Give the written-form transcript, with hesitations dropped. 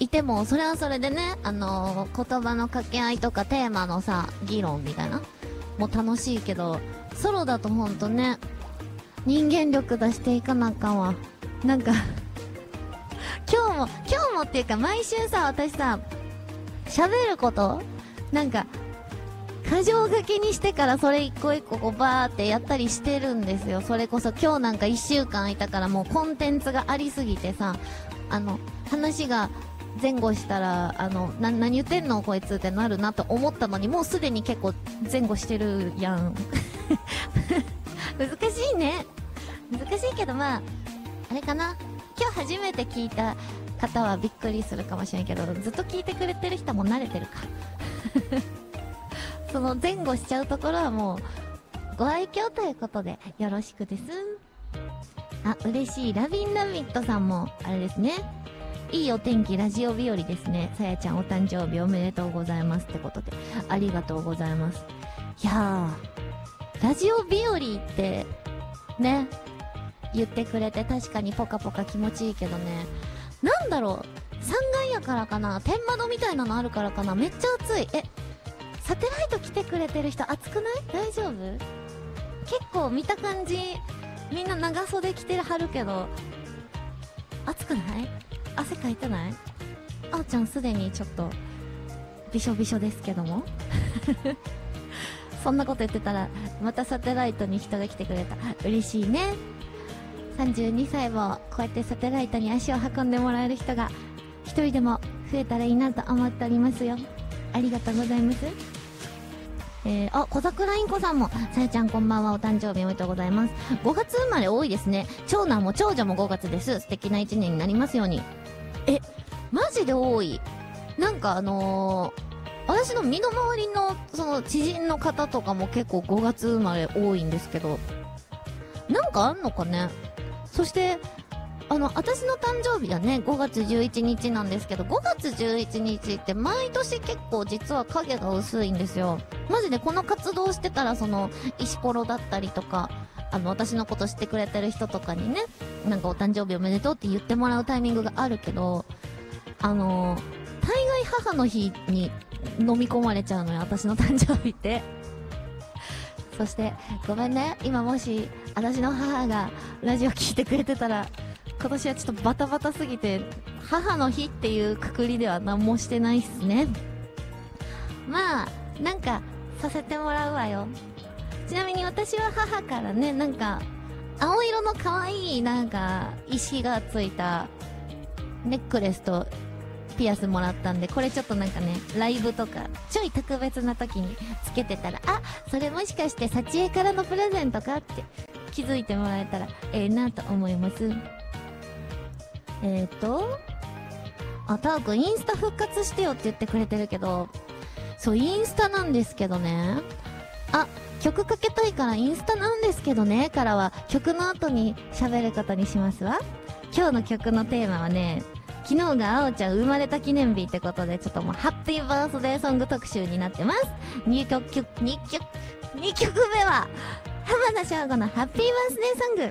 いても、それはそれでね、言葉の掛け合いとかテーマのさ、議論みたいな、もう楽しいけど、ソロだとほんとね、人間力出していかなあかんわ。なんか、今日もっていうか、毎週さ、私さ、喋ることなんか、箇条書きにしてからそれ一個一個こうバーってやったりしてるんですよ。それこそ今日なんか一週間いたからもうコンテンツがありすぎてさ、話が前後したら、何言ってんのこいつってなるなと思ったのに、もうすでに結構前後してるやん。難しいね。難しいけどまあ、あれかな。今日初めて聞いた方はびっくりするかもしれんけど、ずっと聞いてくれてる人も慣れてるか。その前後しちゃうところはもうご愛嬌ということでよろしくです。あ、嬉しい。ラビンラビットさんもあれですね。いいお天気ラジオ日和ですね。さやちゃんお誕生日おめでとうございますってことでありがとうございます。いやー、ラジオ日和ってね言ってくれて確かにポカポカ気持ちいいけどね、なんだろう、3階やからかな、天窓みたいなのあるからかな、めっちゃ暑い。サテライト来てくれてる人暑くない？大丈夫？結構見た感じみんな長袖着てはるけど暑くない？汗かいてない？あおちゃんすでにちょっとびしょびしょですけどもそんなこと言ってたらまたサテライトに人が来てくれた。嬉しいね。32歳もこうやってサテライトに足を運んでもらえる人が一人でも増えたらいいなと思っておりますよ。ありがとうございます。小桜インコさんも、さやちゃんこんばんは、お誕生日おめでとうございます。5月生まれ多いですね。長男も長女も5月です。素敵な一年になりますように。マジで多い。なんか私の身の回りの、その知人の方とかも結構5月生まれ多いんですけど、なんかあんのかね。そして、私の誕生日はね、5月11日なんですけど、5月11日って毎年結構実は影が薄いんですよ。マジでこの活動してたら、石ころだったりとか、私のこと知ってくれてる人とかにね、なんかお誕生日おめでとうって言ってもらうタイミングがあるけど、大概母の日に飲み込まれちゃうのよ、私の誕生日って。そして、ごめんね、今もし、私の母がラジオ聞いてくれてたら、今年はちょっとバタバタすぎて母の日っていうくくりでは何もしてないっすね。まあなんかさせてもらうわよ。ちなみに私は母からね、なんか青色の可愛いなんか石がついたネックレスとピアスもらったんで、これちょっとなんかね、ライブとかちょい特別な時につけてたら、あ、それもしかして幸恵からのプレゼントかって気づいてもらえたらええなと思います。タオくんインスタ復活してよって言ってくれてるけど、そう、インスタなんですけどね。あ、曲かけたいからインスタなんですけどねからは曲の後に喋ることにしますわ。今日の曲のテーマはね、昨日があおちゃん生まれた記念日ってことで、ちょっともうハッピーバースデーソング特集になってます。2曲目は浜田省吾のハッピーバースデーソング。